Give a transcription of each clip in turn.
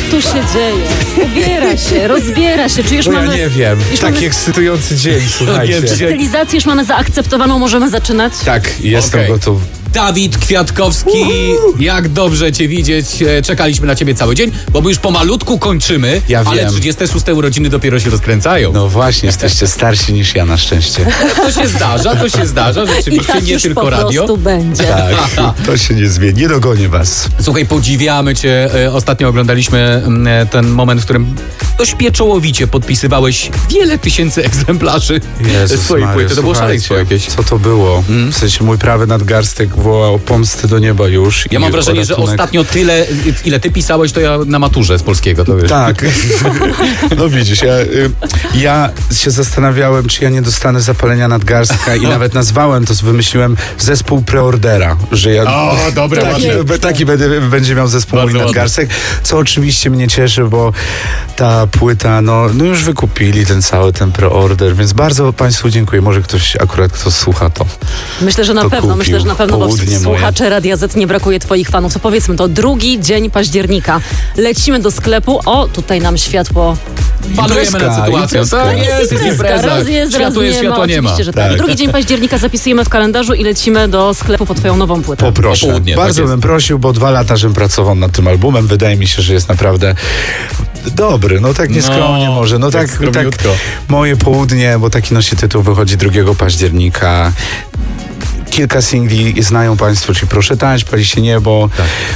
tu się dzieje? Ubiera się, rozbiera się. Czy już Bo mamy... ja nie wiem. Taki ekscytujący dzień, słuchajcie. Stylizację już mamy zaakceptowaną, możemy zaczynać? Tak, jestem gotów. Dawid Kwiatkowski, jak dobrze Cię widzieć. Czekaliśmy na Ciebie cały dzień, bo my już pomalutku kończymy, Ja ale wiem. 36 urodziny dopiero się rozkręcają. No właśnie, jesteście starsi niż ja na szczęście. To się zdarza, I rzeczywiście, tak nie już tylko po radio. prostu będzie. Tak, to się nie zmieni, nie dogonię was. Słuchaj, podziwiamy Cię. Ostatnio oglądaliśmy ten moment, w którym dość pieczołowicie podpisywałeś wiele tysięcy egzemplarzy swojej Maria, płyty. To było słuchajcie, szaleństwo jakieś. Co to było? W sensie mój prawy nadgarstek wołał o pomstę do nieba już. Ja mam wrażenie, że ostatnio tyle, ile Ty pisałeś, to ja na maturze z polskiego, to wiesz. Tak. No widzisz, ja się zastanawiałem, czy ja nie dostanę zapalenia nadgarstka i nawet nazwałem to, wymyśliłem zespół preordera, że ja... O, dobre, taki będzie miał zespół mój nadgarstek, co oczywiście mnie cieszy, bo ta płyta, no już wykupili ten preorder, więc bardzo Państwu dziękuję. Może ktoś akurat, kto słucha to. Myślę, że na to pewno, kupił. bo Południe słuchacze Radia Z nie brakuje Twoich fanów. To powiedzmy, to 2 dzień października. Lecimy do sklepu. O, tutaj nam światło. Panujemy nad sytuacją. imprezka. Jest impreza. Raz jest, raz Światło jest, nie ma. światła nie ma. Oczywiście, że tak. Tak. 2 dzień października zapisujemy w kalendarzu i lecimy do sklepu po Twoją nową płytę. Poproszę. Popołudnie, Bardzo tak jest. bym prosił, bo 2 lata, żebym pracował nad tym albumem. Wydaje mi się, że jest naprawdę dobry. No tak nieskromnie może. No tak skromniutko. moje południe, bo taki nosi tytuł, wychodzi 2 października. Kilka singli znają Państwo, czyli Proszę tańcz, Pali się niebo,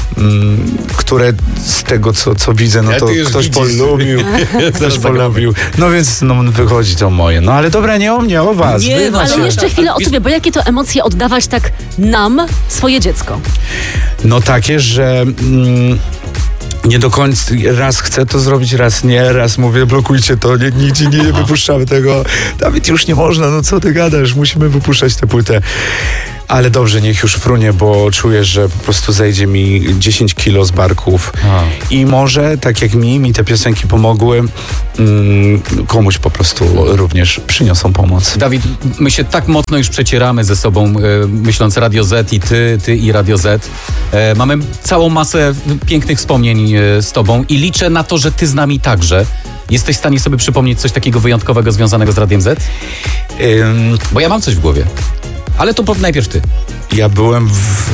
które z tego, co widzę, no Ja to ty już ktoś widzisz. polubił. Ktoś polubił. No więc wychodzi to moje. No ale dobra, nie o mnie, o was. Nie, Wy no, macie- Ale jeszcze chwilę o Tobie, bo jakie to emocje oddawać tak nam, swoje dziecko? No takie, że... nie do końca, raz chcę to zrobić, raz nie, raz mówię, blokujcie to, nigdzie nie wypuszczamy tego. Dawid, już nie można, no co ty gadasz, musimy wypuszczać tę płytę. Ale dobrze, niech już frunie, bo czuję, że po prostu zejdzie mi 10 kilo z barków. I może, tak jak mi te piosenki pomogły, komuś po prostu również przyniosą pomoc. Dawid, my się tak mocno już przecieramy ze sobą, myśląc Radio Z i ty i Radio Z. Mamy całą masę pięknych wspomnień z tobą i liczę na to, że ty z nami także. Jesteś w stanie sobie przypomnieć coś takiego wyjątkowego związanego z Radiem Z? Bo ja mam coś w głowie. Ale to najpierw ty. Ja byłem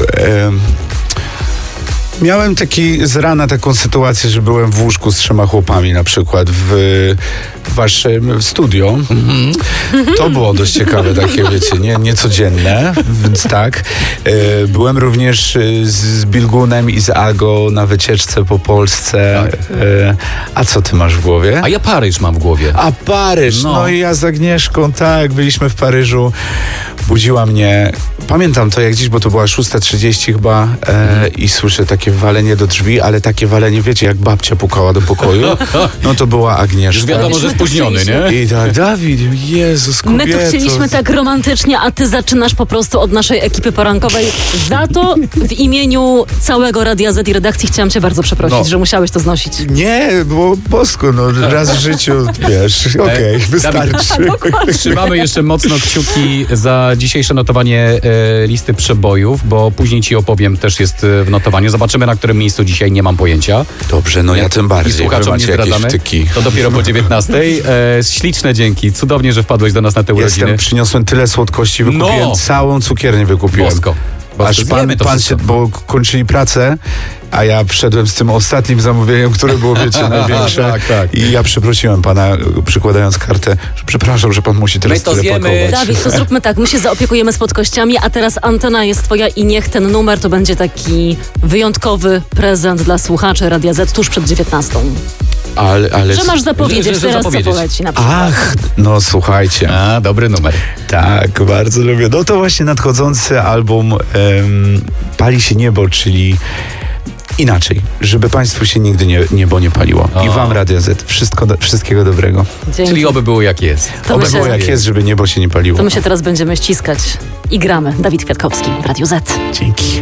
miałem z rana taką sytuację, że byłem w łóżku z 3 chłopami na przykład w waszym studio. To było dość ciekawe takie, wiecie, niecodzienne, więc tak. Byłem również z Bilgunem i z Ago na wycieczce po Polsce. Tak. A co ty masz w głowie? A ja Paryż mam w głowie. A Paryż, no i ja z Agnieszką, tak, byliśmy w Paryżu. Budziła mnie, pamiętam to jak dziś, bo to była 6:30 chyba i słyszę takie walenie do drzwi, ale takie walenie, wiecie, jak babcia pukała do pokoju. No to była Agnieszka. Już wiadomo, że spóźniony, nie? I tak, Dawid, Jezus, kobieto. My to chcieliśmy tak romantycznie, a ty zaczynasz po prostu od naszej ekipy porankowej. Za to w imieniu całego Radia Z i redakcji chciałam cię bardzo przeprosić, że musiałeś to znosić. Nie, było bosko, no raz w życiu, wiesz, okej, wystarczy. Trzymamy jeszcze mocno kciuki za dzisiejsze notowanie listy przebojów, bo później ci opowiem, też jest w notowaniu. Zobaczymy, na którym miejscu dzisiaj, nie mam pojęcia. Dobrze, no ja tym I bardziej. Wy słuchaczom nie macie jakieś zdradzamy. wtyki. To dopiero po 19:00. Śliczne dzięki. Cudownie, że wpadłeś do nas na te urodziny. Przyniosłem tyle słodkości, wykupiłem całą cukiernię wykupiłem. Bosko. Aż pan się, bo kończyli pracę, a ja wszedłem z tym ostatnim zamówieniem, które było, wiecie, największe. Tak. I ja przeprosiłem pana, przykładając kartę, że przepraszam, że pan musi teraz My to tyle zjemy. pakować. Dawid, to zróbmy tak, my się zaopiekujemy słodkościami, a teraz antena jest twoja i niech ten numer to będzie taki wyjątkowy prezent dla słuchaczy Radia Z tuż przed 19:00. Ale Że masz zapowiedzieć że teraz, zapowiedzieć. co poleci na przykład. Ach, no słuchajcie. A, dobry numer. Tak, bardzo lubię. No to właśnie nadchodzący album Pali się niebo, czyli inaczej, żeby państwu się nigdy niebo nie paliło. I wam Radio Z. Wszystkiego dobrego. Dzięki. Czyli oby było jak jest. To my Było się- jak jest, żeby niebo się nie paliło. To my się teraz będziemy ściskać i gramy. Dawid Kwiatkowski w Radiu Z. Dzięki.